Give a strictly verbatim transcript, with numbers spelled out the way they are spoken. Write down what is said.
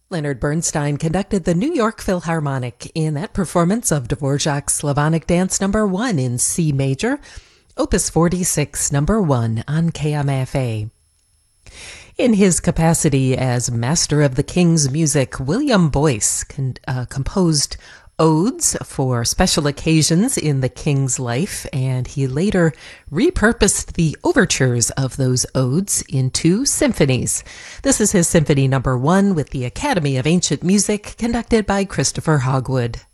Leonard Bernstein conducted the New York Philharmonic in that performance of Dvorak's Slavonic Dance Number one in C major, Opus forty-six, Number one on K M F A. In his capacity as Master of the King's Music, William Boyce con- uh, composed odes for special occasions in the king's life, and he later repurposed the overtures of those odes into symphonies. This is his Symphony Number One with the Academy of Ancient Music, conducted by Christopher Hogwood.